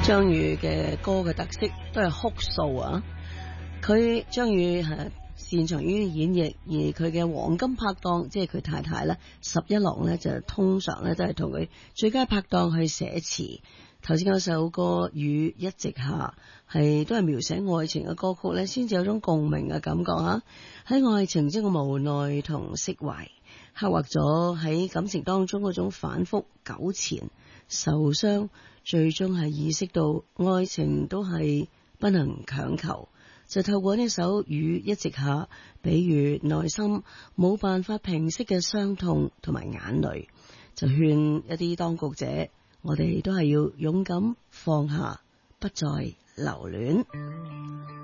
張宇嘅歌嘅特色都係哭訴啊！佢張宇係擅長於演繹，而佢嘅黃金拍檔即係佢太太咧，十一郎咧就通常咧都係同佢最佳拍檔去寫詞。頭先嗰首歌《雨一直下》都係描寫愛情嘅歌曲咧，先至有種共鳴嘅感覺啊！喺愛情中嘅無奈同釋懷，刻畫咗喺感情當中嗰種反覆糾纏、受傷，最終係意識到愛情都係不能強求，就透過呢首《雨一直下》，比喻內心冇辦法平息嘅傷痛同埋眼淚，就勸一啲當局者，我哋都係要勇敢放下，不再留戀。